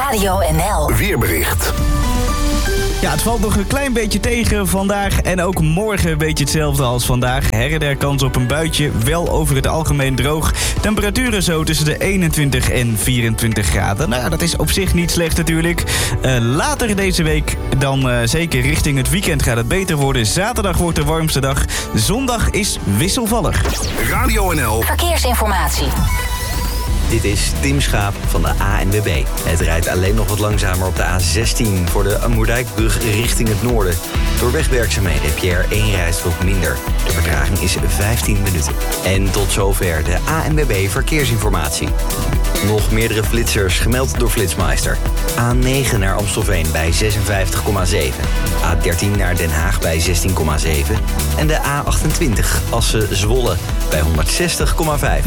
Radio NL. Weerbericht. Ja, het valt nog een klein beetje tegen vandaag en ook morgen een beetje hetzelfde als vandaag. Her en der kans op een buitje, wel over het algemeen droog. Temperaturen zo tussen de 21 en 24 graden. Nou, dat is op zich niet slecht natuurlijk. Later deze week, dan zeker richting het weekend gaat het beter worden. Zaterdag wordt de warmste dag. Zondag is wisselvallig. Radio NL. Verkeersinformatie. Dit is Tim Schaap van de ANWB. Het rijdt alleen nog wat langzamer op de A16 voor de Moerdijkbrug richting het noorden. Door wegwerkzaamheden heb je er 1 rijstrook minder. De vertraging is 15 minuten. En tot zover de ANWB Verkeersinformatie. Nog meerdere flitsers gemeld door Flitsmeister. A9 naar Amstelveen bij 56,7. A13 naar Den Haag bij 16,7. En de A28 Assen-Zwolle bij 160,5.